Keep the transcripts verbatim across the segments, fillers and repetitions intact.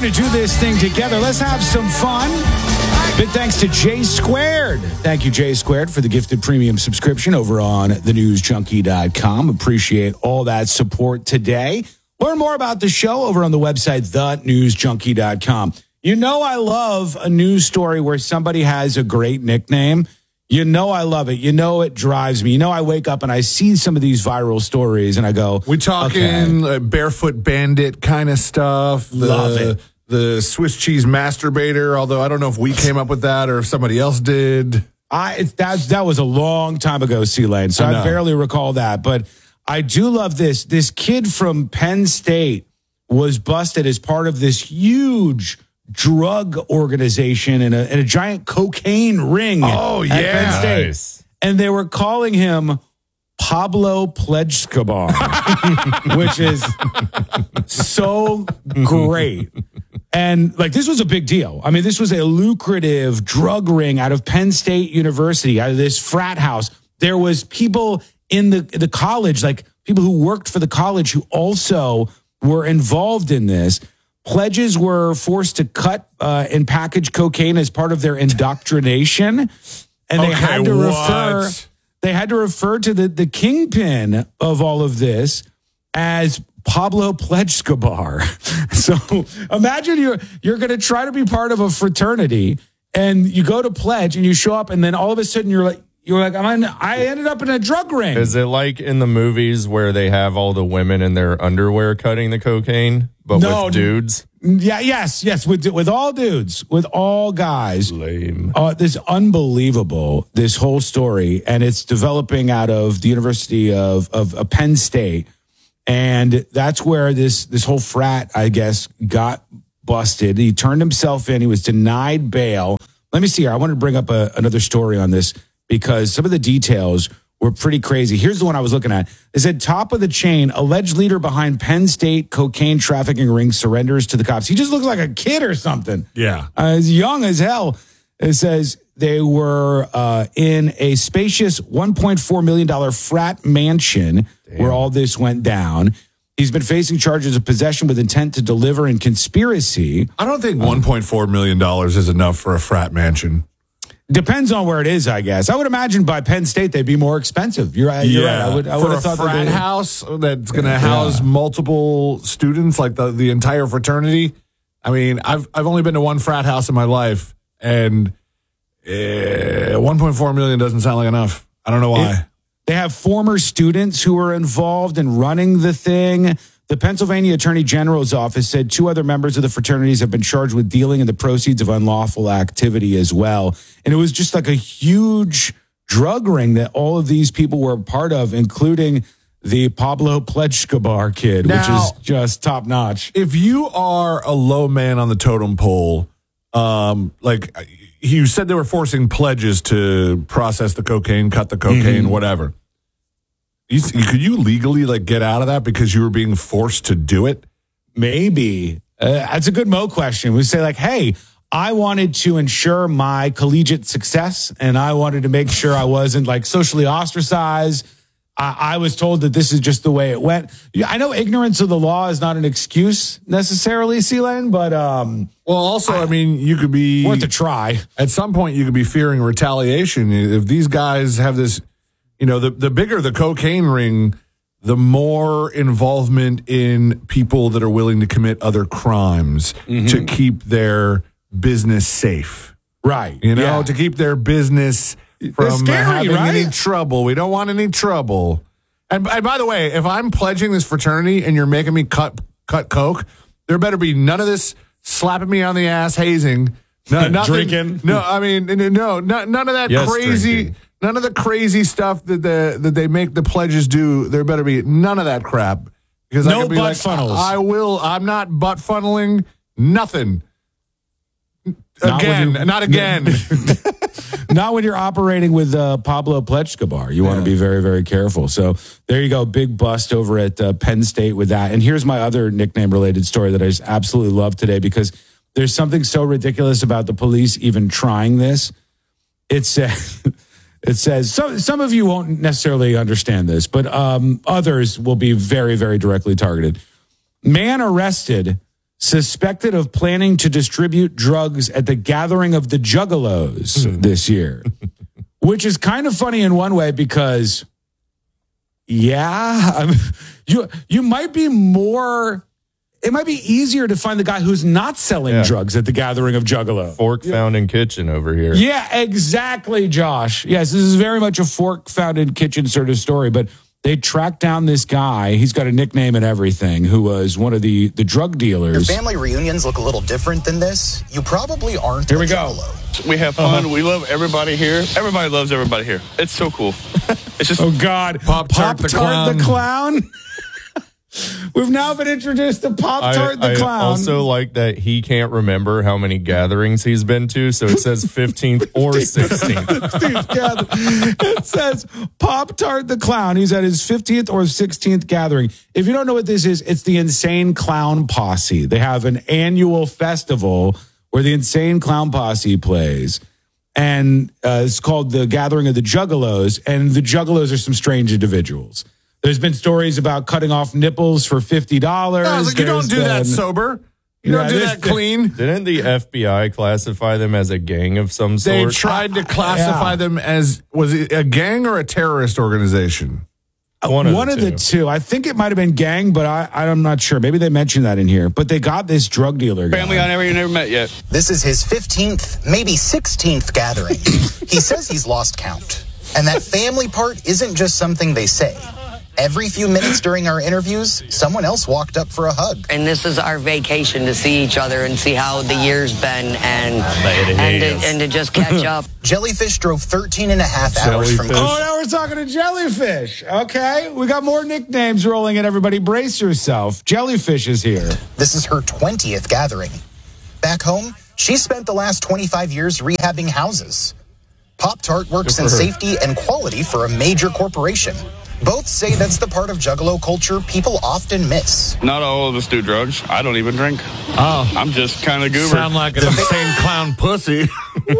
to do this thing together. Let's have some fun. Big thanks to J Squared. Thank you, J Squared, for the gifted premium subscription over on the news junkie dot com. Appreciate all that support today. Learn more about the show over on the website, the news junkie dot com. You know I love a news story where somebody has a great nickname. You know I love it. You know it drives me. You know I wake up and I see some of these viral stories and I go, we talking okay. uh, barefoot bandit kind of stuff. The, love it. The Swiss cheese masturbator, although I don't know if we came up with that or if somebody else did. I that, that was a long time ago, C-Lane, so I, I barely recall that. But I do love this. This kid from Penn State was busted as part of this huge drug organization and a, and a giant cocaine ring. Oh, yeah. At Penn State. Nice. And they were calling him Pablo Plejskobar, which is so great. And like, this was a big deal. I mean, this was a lucrative drug ring out of Penn State University, out of this frat house. There was people in the, the college, like people who worked for the college who also were involved in this. Pledges were forced to cut uh, and package cocaine as part of their indoctrination. And they okay, had to what? refer, they had to refer to the, the kingpin of all of this as Pablo Plejskobar. So imagine you're you're going to try to be part of a fraternity, and you go to pledge, and you show up, and then all of a sudden you're like you're like I'm in, I ended up in a drug ring. Is it like in the movies where they have all the women in their underwear cutting the cocaine, but no, with dudes? Yeah, yes, yes, with with all dudes, with all guys. Lame. Uh, this is unbelievable. This whole story, and it's developing out of the University of of, of Penn State. And that's where this this whole frat, I guess, got busted. He turned himself in. He was denied bail. Let me see here. I wanted to bring up a, another story on this because some of the details were pretty crazy. Here's the one I was looking at. It said, top of the chain, alleged leader behind Penn State cocaine trafficking ring surrenders to the cops. He just looks like a kid or something. Yeah. Uh, he's young as hell. It says they were uh, in a spacious one point four million dollars frat mansion. Damn. Where all this went down. He's been facing charges of possession with intent to deliver and conspiracy. I don't think one point four million dollars is enough for a frat mansion. Depends on where it is, I guess. I would imagine by Penn State they'd be more expensive. You're, you're yeah. right. I would, I for would a have thought frat that house that's going to house yeah. multiple students, like the, the entire fraternity. I mean, I've I've only been to one frat house in my life, and uh, one point four million dollars doesn't sound like enough. I don't know why. It, They have former students who were involved in running the thing. The Pennsylvania Attorney General's office said two other members of the fraternities have been charged with dealing in the proceeds of unlawful activity as well. And it was just like a huge drug ring that all of these people were a part of, including the Pablo Plejskobar kid, now, which is just top notch. If you are a low man on the totem pole, um, like you said they were forcing pledges to process the cocaine, cut the cocaine, mm-hmm. whatever. You, could you legally like get out of that because you were being forced to do it? Maybe. Uh, that's a good Mo question. We say like, hey, I wanted to ensure my collegiate success and I wanted to make sure I wasn't like socially ostracized. I, I was told that this is just the way it went. I know ignorance of the law is not an excuse necessarily, C-Lane, but um, well, also, I, I mean, you could be worth a try. At some point, you could be fearing retaliation if these guys have this. You know, the, the bigger the cocaine ring, the more involvement in people that are willing to commit other crimes mm-hmm. to keep their business safe. Right. You know, yeah. to keep their business from scary, having right? any trouble. We don't want any trouble. And, and by the way, if I'm pledging this fraternity and you're making me cut cut coke, there better be none of this slapping me on the ass, hazing. No, nothing, drinking. No, I mean, no, no none of that yes, crazy... Drinking. None of the crazy stuff that the that they make the pledges do. There better be none of that crap. Because no I can be butt like, funnels. I will. I'm not butt funneling. Nothing. Not again. Not again. Not when you're operating with uh, Pablo Plejskobar. You yeah. want to be very, very careful. So there you go. Big bust over at uh, Penn State with that. And here's my other nickname-related story that I just absolutely love today because there's something so ridiculous about the police even trying this. It's uh, It says, some, some of you won't necessarily understand this, but um, others will be very, very directly targeted. Man arrested suspected of planning to distribute drugs at the gathering of the Juggalos this year, which is kind of funny in one way because, yeah, I mean, you you might be more. It might be easier to find the guy who's not selling Yeah. drugs at the gathering of Juggalo. Fork found in kitchen over here. Yeah, exactly, Josh. Yes, this is very much a fork found in kitchen sort of story, but they tracked down this guy. He's got a nickname and everything, who was one of the, the drug Your dealers. family reunions look a little different than this. You probably aren't. Here a we go. Juggalo. We have fun. We love everybody here. Everybody loves everybody here. It's so cool. It's just Oh, God. Pop-Tart the Pop-Tart the Clown. We've now been introduced to I, Pop-Tart the I Clown. also like that he can't remember how many gatherings he's been to, so it says fifteenth or sixteenth. It says Pop-Tart the Clown. He's at his fifteenth or sixteenth gathering. If you don't know what this is, it's the Insane Clown Posse. They have an annual festival where the Insane Clown Posse plays. And uh, it's called the Gathering of the Juggalos. And the Juggalos are some strange individuals. There's been stories about cutting off nipples for fifty dollars. No, I was like, you don't do that sober. You Yeah, don't do this- that clean. Didn't the F B I classify them as a gang of some They sort? tried to classify Yeah. them as, was it a gang or a terrorist organization? One of One the of the two. two. I think it might have been gang, but I, I'm not sure. Maybe they mentioned that in here. But they got this drug dealer guy. family I never never met yet. This is his fifteenth, maybe sixteenth gathering. He says he's lost count. And that family part isn't just something they say. Every few minutes during our interviews, someone else walked up for a hug. And this is our vacation to see each other and see how the year's been and and to, and to just catch up. Jellyfish drove thirteen and a half hours from Jellyfish. Oh, now we're talking to Jellyfish. Okay. We got more nicknames rolling in. Everybody brace yourself. Jellyfish is here. This is her twentieth gathering. Back home, she spent the last twenty-five years rehabbing houses. Pop-Tart works in safety and quality for a major corporation. Both say that's the part of Juggalo culture people often miss. Not all of us do drugs. I don't even drink. Oh, I'm just kind of goober. sound like an insane clown pussy.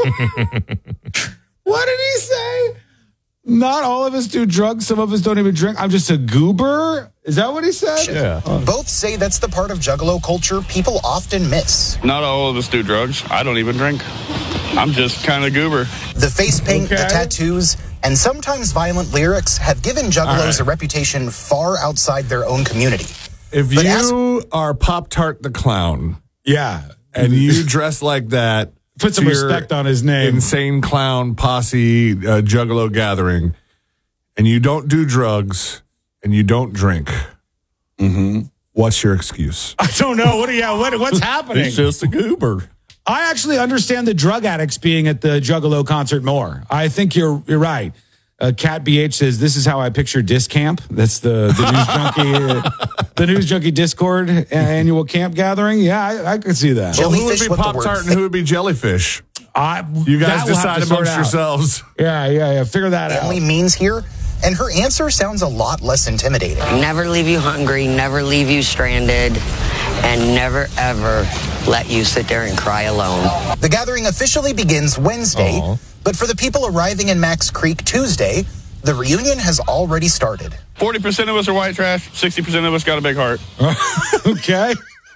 What did he say? Not all of us do drugs. Some of us don't even drink. I'm just a goober. Is that what he said? Yeah. Both say that's the part of Juggalo culture people often miss. Not all of us do drugs. I don't even drink. I'm just kind of goober. The face paint, the Okay. tattoos, and sometimes violent lyrics have given Juggalos All right. a reputation far outside their own community. If But as- you are Pop-Tart the Clown Yeah. and you dress like that, Put some to your respect on his name. Insane Clown Posse uh, Juggalo gathering, and you don't do drugs and you don't drink, what's your excuse? I don't know. What? Yeah. What? What's happening? He's just a goober. I actually understand the drug addicts being at the Juggalo concert more. I think you're you're right. Uh, Cat B H says this is how I picture Disc Camp. That's the the news junkie, uh, the news junkie Discord annual camp gathering. Yeah, I, I could see that. Jelly- Well, who would Jellyfish be with the Pop Tart word and who would be Jellyfish? I, You that guys we'll have decide to sort amongst out. yourselves. Yeah, yeah, yeah. Figure that out. Family means here, and her answer sounds a lot less intimidating. Never leave you hungry, never leave you stranded, and never ever let you sit there and cry alone. The gathering officially begins Wednesday, Aw. but for the people arriving in Max Creek Tuesday, the reunion has already started. forty percent of us are white trash. sixty percent of us got a big heart. Okay.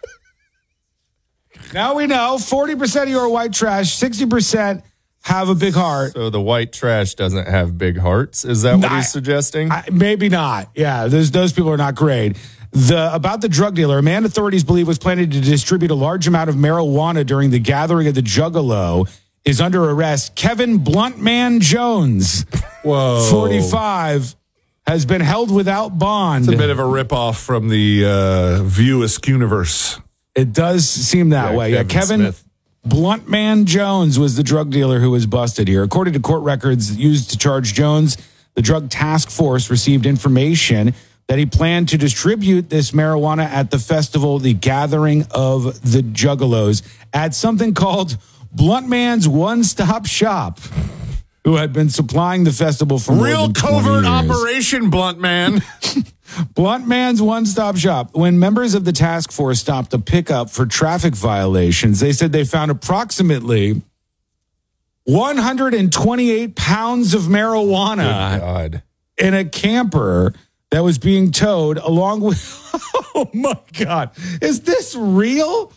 Now we know forty percent of you are white trash, sixty percent have a big heart. So the white trash doesn't have big hearts. Is that what I- he's suggesting? I, maybe not. Yeah, those those people are not great. The about the drug dealer, a man authorities believe was planning to distribute a large amount of marijuana during the gathering of the Juggalo, is under arrest. Kevin Bluntman Jones, Whoa. forty-five, has been held without bond. It's a bit of a ripoff from the uh, View Askewniverse. It does seem that Yeah, way. Yeah, Kevin Kevin Smith. Bluntman Jones was the drug dealer who was busted here. According to court records used to charge Jones, the drug task force received information that he planned to distribute this marijuana at the festival, the Gathering of the Juggalos, at something called Bluntman's One Stop Shop, who had been supplying the festival for more Real than twenty covert years. operation, Blunt Man. Blunt Man's One Stop Shop. When members of the task force stopped a pickup for traffic violations, they said they found approximately one hundred twenty-eight pounds of marijuana God. in a camper that was being towed along with. Oh my God. Is this real?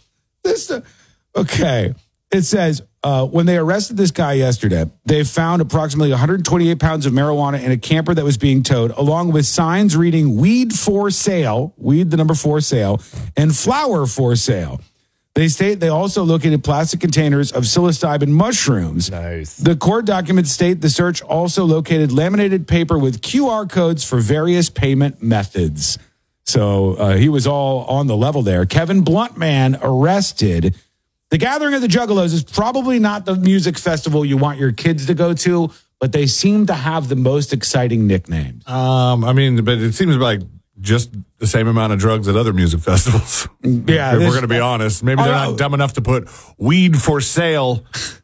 This, uh, okay. It says, uh, when they arrested this guy yesterday, they found approximately one hundred twenty-eight pounds of marijuana in a camper that was being towed, along with signs reading weed for sale, weed the number for sale, and flower for sale. They state they also located plastic containers of psilocybin mushrooms. Nice. The court documents state the search also located laminated paper with Q R codes for various payment methods. So uh, he was all on the level there. Kevin Bluntman arrested. The Gathering of the Juggalos is probably not the music festival you want your kids to go to, but they seem to have the most exciting nicknames. Um, I mean, but it seems like just the same amount of drugs at other music festivals. Yeah, if we're going to be honest. Maybe they're uh, not dumb enough to put weed for sale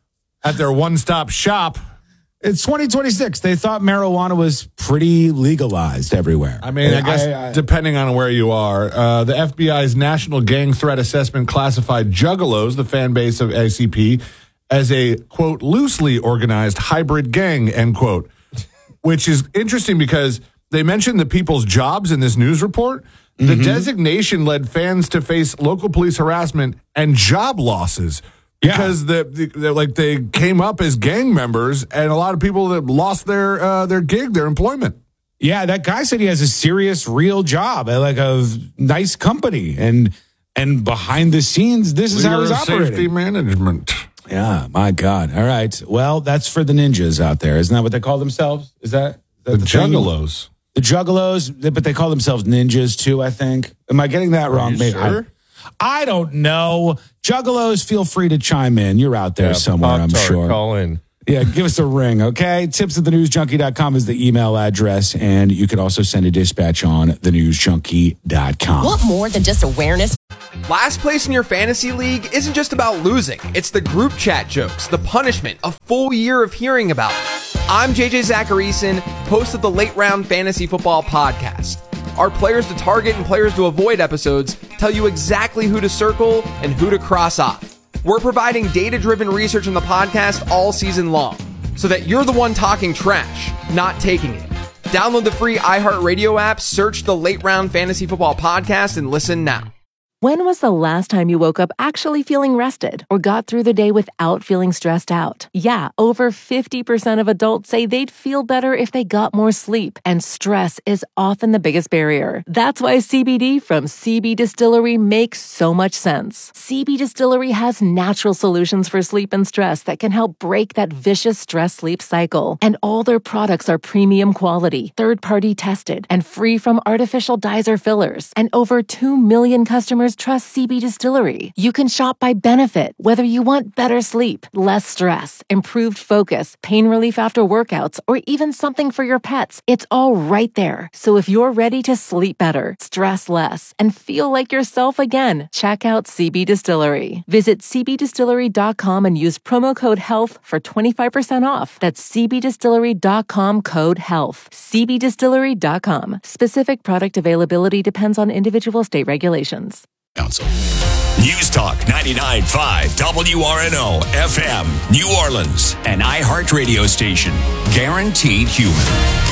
at their one-stop shop. It's twenty twenty-six. They thought marijuana was pretty legalized everywhere. I mean, I guess I, I, depending on where you are, uh, the F B I's National Gang Threat Assessment classified Juggalos, the fan base of A C P, as a, quote, loosely organized hybrid gang, end quote, which is interesting because they mentioned the people's jobs in this news report. The mm-hmm. designation led fans to face local police harassment and job losses. Because yeah. the, the like they came up as gang members, and a lot of people that lost their uh, their gig, their employment. Yeah, that guy said he has a serious, real job at like a nice company, and and behind the scenes, this is Leader how he's operating. Safety management. Yeah, my God. All right. Well, that's for the ninjas out there. Isn't that what they call themselves? Is that, is that the, the Juggalos? Thing? The Juggalos, but they call themselves ninjas too. I think. Am I getting that Are wrong? you Maybe. sure? I, I don't know. Juggalos, feel free to chime in. You're out there yeah, somewhere, I'm Pop-Tart, sure. Call in. Yeah, give us a ring, okay? tips at the news junkie dot com is the email address, and you can also send a dispatch on the news junkie dot com. Want more than just awareness? Last place in your fantasy league isn't just about losing. It's the group chat jokes, the punishment, a full year of hearing about it. I'm J J Zacharyson, host of the Late Round Fantasy Football Podcast. Our players to target and players to avoid episodes tell you exactly who to circle and who to cross off. We're providing data-driven research on the podcast all season long, so that you're the one talking trash, not taking it. Download the free iHeartRadio app, search the Late Round Fantasy Football Podcast, and listen now. When was the last time you woke up actually feeling rested or got through the day without feeling stressed out? Yeah, over fifty percent of adults say they'd feel better if they got more sleep, and stress is often the biggest barrier. That's why C B D from C B Distillery makes so much sense. C B Distillery has natural solutions for sleep and stress that can help break that vicious stress-sleep cycle. And all their products are premium quality, third-party tested, and free from artificial dyes or fillers. And over two million customers trust C B Distillery. You can shop by benefit, whether you want better sleep, less stress, improved focus, pain relief after workouts, or even something for your pets. It's all right there. So if you're ready to sleep better, stress less, and feel like yourself again, check out C B Distillery. Visit c b distillery dot com and use promo code HEALTH for twenty-five percent off. That's c b distillery dot com code HEALTH. c b distillery dot com. Specific product availability depends on individual state regulations. Council. News Talk ninety-nine point five W R N O F M, New Orleans, an iHeart radio station. Guaranteed human.